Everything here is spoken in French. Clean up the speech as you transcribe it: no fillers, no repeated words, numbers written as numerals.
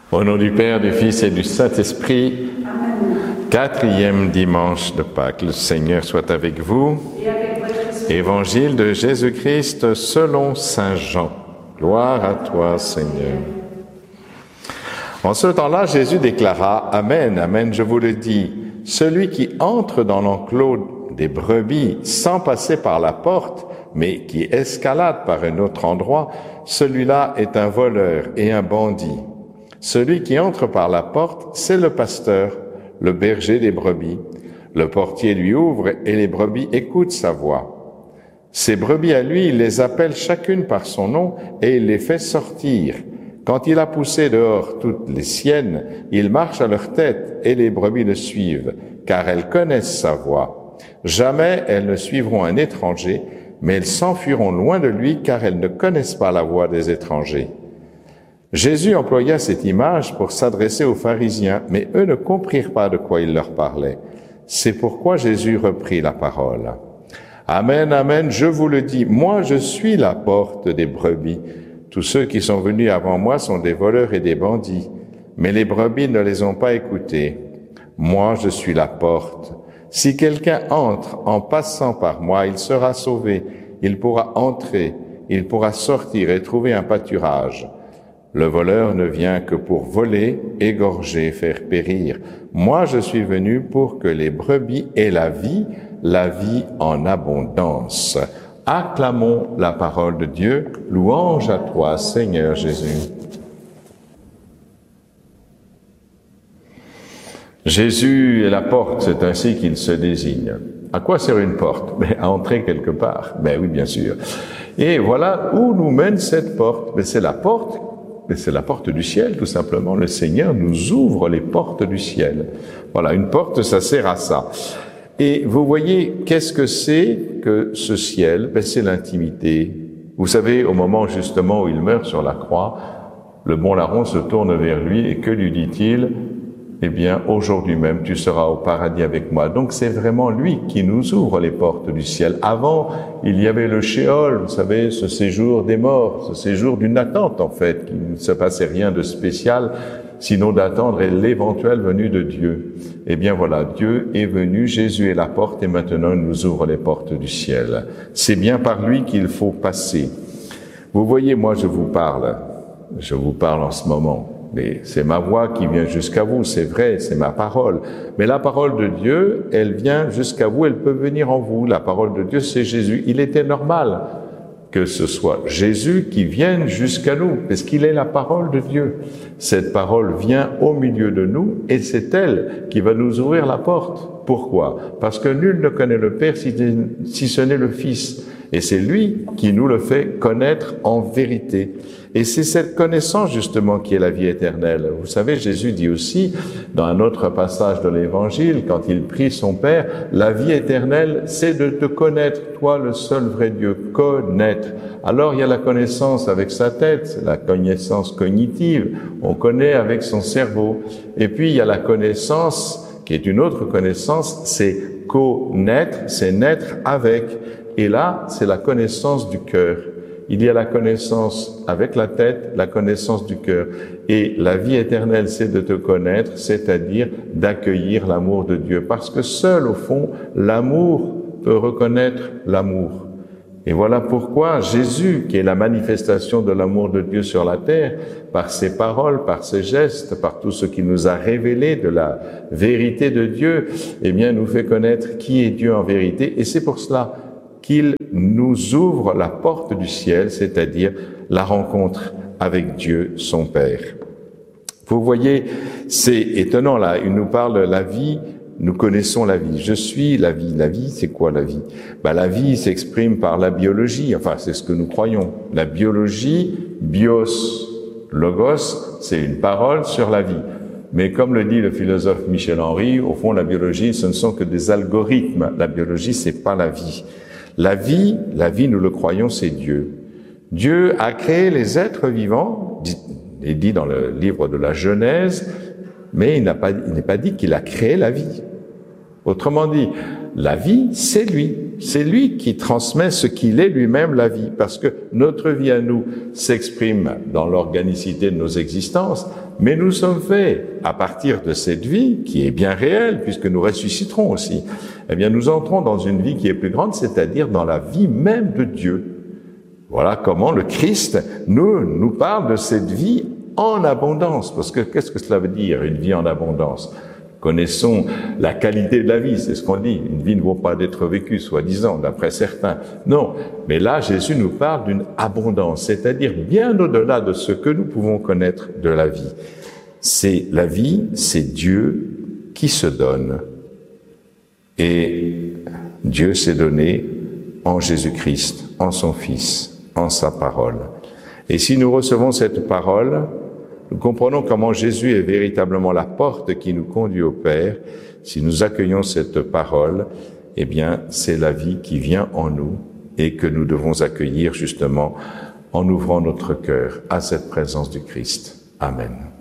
Au nom du Père, du Fils et du Saint-Esprit, Amen. Quatrième dimanche de Pâques, le Seigneur soit avec vous. Et avec votre esprit. Évangile de Jésus-Christ selon saint Jean. Gloire à toi, Seigneur. En ce temps-là, Jésus déclara, Amen, Amen, je vous le dis, celui qui entre dans l'enclos des brebis sans passer par la porte, mais qui escalade par un autre endroit, celui-là est un voleur et un bandit. Celui qui entre par la porte, c'est le pasteur, le berger des brebis. Le portier lui ouvre et les brebis écoutent sa voix. Ces brebis à lui, il les appelle chacune par son nom et il les fait sortir. Quand il a poussé dehors toutes les siennes, il marche à leur tête et les brebis le suivent, car elles connaissent sa voix. Jamais elles ne suivront un étranger, mais elles s'enfuiront loin de lui, car elles ne connaissent pas la voix des étrangers. Jésus employa cette image pour s'adresser aux pharisiens, mais eux ne comprirent pas de quoi il leur parlait. C'est pourquoi Jésus reprit la parole. Amen, amen, je vous le dis, moi je suis la porte des brebis. Tous ceux qui sont venus avant moi sont des voleurs et des bandits, mais les brebis ne les ont pas écoutés. Moi je suis la porte. Si quelqu'un entre en passant par moi, il sera sauvé. Il pourra entrer, il pourra sortir et trouver un pâturage. Le voleur ne vient que pour voler, égorger, faire périr. Moi, je suis venu pour que les brebis aient la vie en abondance. Acclamons la parole de Dieu. Louange à toi, Seigneur Jésus. Jésus est la porte, c'est ainsi qu'il se désigne. À quoi sert une porte? À entrer quelque part. Oui, bien sûr. Et voilà où nous mène cette porte. C'est la porte. Mais c'est la porte du ciel, tout simplement. Le Seigneur nous ouvre les portes du ciel. Voilà, une porte, ça sert à ça. Et vous voyez, qu'est-ce que c'est que ce ciel? C'est l'intimité. Vous savez, au moment justement où il meurt sur la croix, le bon larron se tourne vers lui et que lui dit-il? Eh bien, aujourd'hui même, tu seras au paradis avec moi. Donc, c'est vraiment lui qui nous ouvre les portes du ciel. Avant, il y avait le Sheol, vous savez, ce séjour des morts, ce séjour d'une attente, en fait, qui ne se passait rien de spécial, sinon d'attendre l'éventuelle venue de Dieu. Eh bien, voilà, Dieu est venu, Jésus est la porte, et maintenant, il nous ouvre les portes du ciel. C'est bien par lui qu'il faut passer. Vous voyez, moi, je vous parle en ce moment. Mais c'est ma voix qui vient jusqu'à vous, c'est vrai, c'est ma parole. Mais la parole de Dieu, elle vient jusqu'à vous, elle peut venir en vous. La parole de Dieu, c'est Jésus. Il était normal que ce soit Jésus qui vienne jusqu'à nous, parce qu'il est la parole de Dieu. Cette parole vient au milieu de nous, et c'est elle qui va nous ouvrir la porte. Pourquoi? Parce que nul ne connaît le Père si ce n'est le Fils. Et c'est lui qui nous le fait connaître en vérité. Et c'est cette connaissance justement qui est la vie éternelle. Vous savez, Jésus dit aussi, dans un autre passage de l'Évangile, quand il prie son Père, la vie éternelle, c'est de te connaître, toi le seul vrai Dieu, connaître. Alors il y a la connaissance avec sa tête, la connaissance cognitive, on connaît avec son cerveau. Et puis il y a la connaissance, qui est une autre connaissance, c'est connaître, c'est naître avec. Et là, c'est la connaissance du cœur. Il y a la connaissance avec la tête, la connaissance du cœur. Et la vie éternelle, c'est de te connaître, c'est-à-dire d'accueillir l'amour de Dieu. Parce que seul, au fond, l'amour peut reconnaître l'amour. Et voilà pourquoi Jésus, qui est la manifestation de l'amour de Dieu sur la terre, par ses paroles, par ses gestes, par tout ce qu'il nous a révélé de la vérité de Dieu, eh bien, nous fait connaître qui est Dieu en vérité. Et c'est pour cela qu'il nous ouvre la porte du ciel, c'est-à-dire la rencontre avec Dieu, son Père. Vous voyez, c'est étonnant là, il nous parle de la vie, nous connaissons la vie. Je suis la vie. La vie, c'est quoi la vie? La vie s'exprime par la biologie, enfin c'est ce que nous croyons. La biologie, bios, logos, c'est une parole sur la vie. Mais comme le dit le philosophe Michel Henry, au fond la biologie, ce ne sont que des algorithmes. La biologie, c'est pas la vie. La vie, nous le croyons, c'est Dieu. Dieu a créé les êtres vivants, il est dit dans le livre de la Genèse, mais il n'est pas dit qu'il a créé la vie. Autrement dit, la vie, c'est lui. C'est lui qui transmet ce qu'il est lui-même, la vie. Parce que notre vie à nous s'exprime dans l'organicité de nos existences, mais nous sommes faits à partir de cette vie qui est bien réelle, puisque nous ressusciterons aussi. Eh bien, nous entrons dans une vie qui est plus grande, c'est-à-dire dans la vie même de Dieu. Voilà comment le Christ nous parle de cette vie en abondance. Parce que qu'est-ce que cela veut dire, une vie en abondance? Connaissons la qualité de la vie, c'est ce qu'on dit. Une vie ne vaut pas d'être vécue, soi-disant, d'après certains. Non, mais là, Jésus nous parle d'une abondance, c'est-à-dire bien au-delà de ce que nous pouvons connaître de la vie. C'est la vie, c'est Dieu qui se donne. Et Dieu s'est donné en Jésus-Christ, en son Fils, en sa parole. Et si nous recevons cette parole, nous comprenons comment Jésus est véritablement la porte qui nous conduit au Père. Si nous accueillons cette parole, eh bien, c'est la vie qui vient en nous et que nous devons accueillir justement en ouvrant notre cœur à cette présence du Christ. Amen.